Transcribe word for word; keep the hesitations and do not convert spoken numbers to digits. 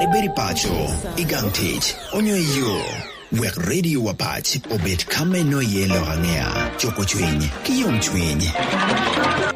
Ariberi pacho, igang tich, onyo iyo. Wek radio wapach, obet kame no yelo hangea, choko chwinyi, kiyom chwinyi.